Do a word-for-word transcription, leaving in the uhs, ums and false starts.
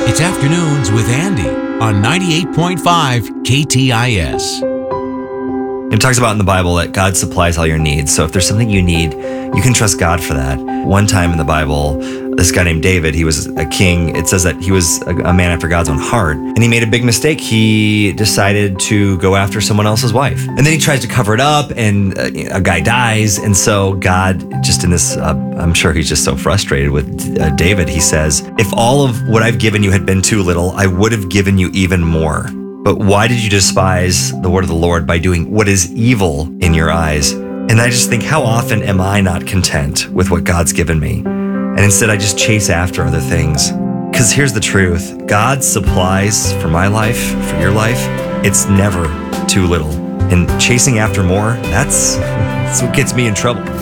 It's Afternoons with Andy on ninety-eight point five K T I S. It talks about in the Bible that God supplies all your needs. So if there's something you need, you can trust God for that. One time in the Bible, this guy named David, he was a king. It says that he was a, a man after God's own heart. And he made a big mistake. He decided to go after someone else's wife. And then he tries to cover it up and uh, a guy dies. And so God, just in this, uh, I'm sure he's just so frustrated with uh, David. He says, if all of what I've given you had been too little, I would have given you even more. But why did you despise the word of the Lord by doing what is evil in your eyes? And I just think, how often am I not content with what God's given me? And instead I just chase after other things. Because here's the truth. God supplies for my life, for your life. It's never too little. And chasing after more, that's, that's what gets me in trouble.